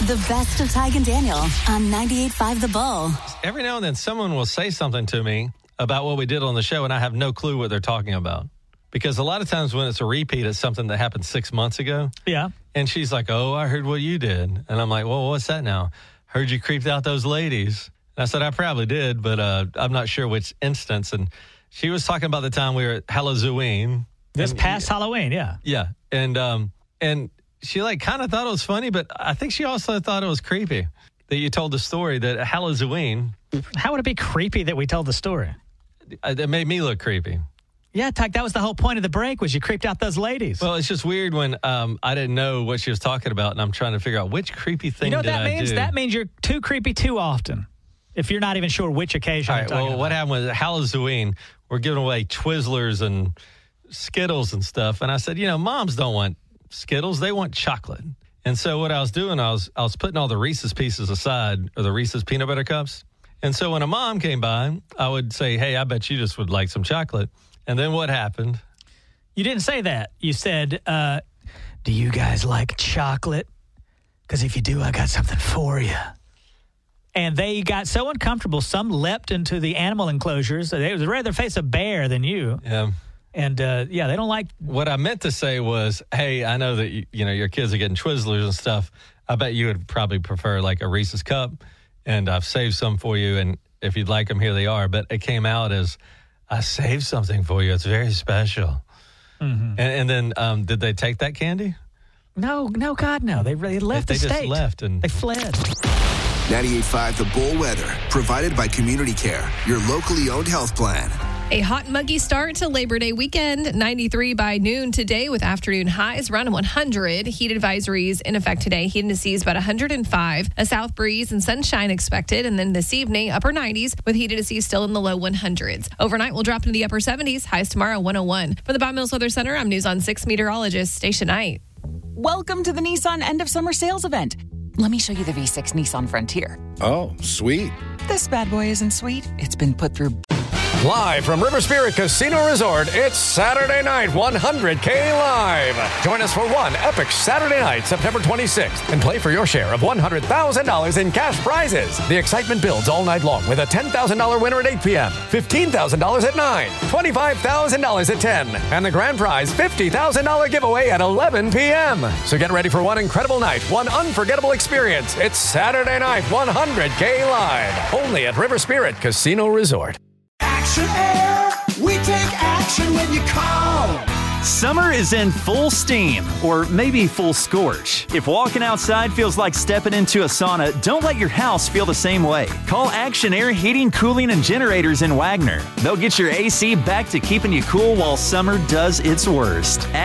The best of Tig and Daniel on 98.5 The Bull. Every now and then someone will say something to me about what we did on the show, and I have no clue what they're talking about. Because a lot of times when it's a repeat, it's something that happened 6 months ago. Yeah. And she's like, oh, I heard what you did. And I'm like, well, what's that now? Heard you creeped out those ladies. And I said, I probably did, but I'm not sure which instance. And she was talking about the time we were at Halloween. This past Halloween, yeah. Yeah. And she kind of thought it was funny, but I think she also thought it was creepy that you told the story that at Halloween. How would it be creepy that we told the story? It made me look creepy. Yeah, Tuck, that was the whole point of the break, was you creeped out those ladies. Well, it's just weird when I didn't know what she was talking about, and I'm trying to figure out which creepy thing did I do. You know what that means? That means you're too creepy too often, if you're not even sure which occasion you're talking about. What happened was at Halloween, we're giving away Twizzlers and Skittles and stuff, and I said, moms don't want Skittles, they want chocolate. And so what I was doing, I was putting all the Reese's Pieces aside, or the Reese's peanut butter cups. And so when a mom came by, I would say, hey, I bet you just would like some chocolate. And then what happened? You didn't say that. You said, do you guys like chocolate? Because if you do, I got something for you. And they got so uncomfortable, some leapt into the animal enclosures. They would rather face a bear than you. Yeah. And, they don't like... What I meant to say was, hey, I know that, your kids are getting Twizzlers and stuff. I bet you would probably prefer like a Reese's cup, and I've saved some for you, and if you'd like them, here they are. But it came out as, I saved something for you. It's very special. Mm-hmm. And then did they take that candy? No, God, no. They left the state. They just left. And they fled. 98.5 The Bull weather, provided by Community Care, your locally owned health plan. A hot and muggy start to Labor Day weekend. 93 by noon today with afternoon highs around 100. Heat advisories in effect today. Heat indices about 105. A south breeze and sunshine expected. And then this evening, upper 90s with heat indices still in the low 100s. Overnight, we'll drop into the upper 70s. Highs tomorrow, 101. For the Bob Mills Weather Center, I'm News on 6 meteorologist Stacia Knight. Welcome to the Nissan end of summer sales event. Let me show you the V6 Nissan Frontier. Oh, sweet. This bad boy isn't sweet. It's been put through... Live from River Spirit Casino Resort, it's Saturday night 100K Live. Join us for one epic Saturday night, September 26th, and play for your share of $100,000 in cash prizes. The excitement builds all night long with a $10,000 winner at 8 p.m., $15,000 at 9, $25,000 at 10, and the grand prize $50,000 giveaway at 11 p.m. So get ready for one incredible night, one unforgettable experience. It's Saturday night 100K Live, only at River Spirit Casino Resort. Action Air, we take action when you call. Summer is in full steam, or maybe full scorch. If walking outside feels like stepping into a sauna, don't let your house feel the same way. Call Action Air Heating, Cooling, and Generators in Wagner. They'll get your AC back to keeping you cool while summer does its worst.